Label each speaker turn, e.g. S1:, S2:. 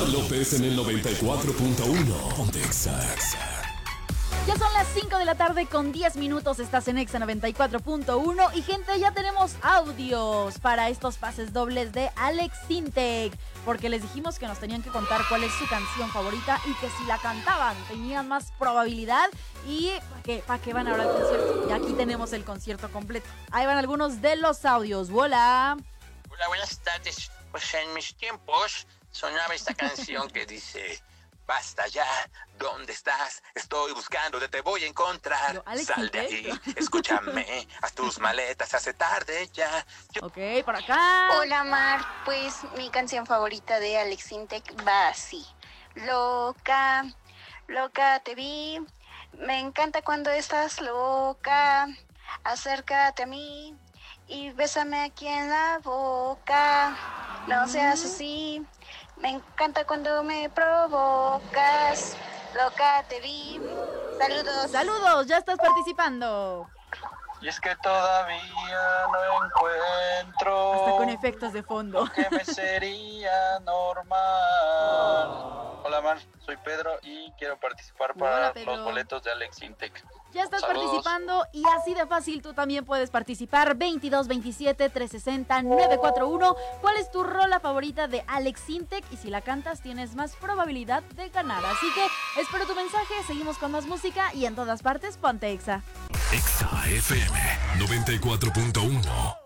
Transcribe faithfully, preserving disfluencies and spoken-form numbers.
S1: Omar López en el noventa y cuatro punto uno. Ponte Exa.
S2: Ya son las cinco de la tarde con diez minutos, estás en Exa noventa y cuatro punto uno y gente, ya tenemos audios para estos pases dobles de Alex Sintek, porque les dijimos que nos tenían que contar cuál es su canción favorita y que si la cantaban tenían más probabilidad y ¿para qué, para qué van ahora al concierto? Y aquí tenemos el concierto completo. Ahí van algunos de los audios. ¡Hola!
S3: Hola, buenas tardes. Pues en mis tiempos sonaba esta canción que dice: basta ya, ¿dónde estás? Estoy buscándote, te voy a encontrar.
S2: Yo, Alex,
S3: Sal de ahí, escúchame, haz tus maletas, hace tarde ya. Yo...
S2: Ok, por acá.
S4: Hola, Mar. Pues mi canción favorita de Alex Sintek va así: loca, loca te vi, me encanta cuando estás loca, acércate a mí y bésame aquí en la boca, no seas así. Me encanta cuando me provocas. Loca te vi. Saludos.
S2: Saludos, ya estás participando.
S5: Y es que todavía no encuentro.
S2: Hasta con efectos de fondo.
S5: Lo que me sería normal. Hola, Mar, soy Pedro y quiero participar para
S2: Hola,
S5: los boletos de Alex Sintek.
S2: Ya estás
S5: Saludos.
S2: participando y así de fácil tú también puedes participar. Veintidós veintisiete trescientos sesenta novecientos cuarenta y uno. ¿Cuál es tu rola favorita de Alex Sintek? Y si la cantas tienes más probabilidad de ganar. Así que espero tu mensaje, seguimos con más música y en todas partes ponte Exa.
S1: Exa F M noventa y cuatro punto uno.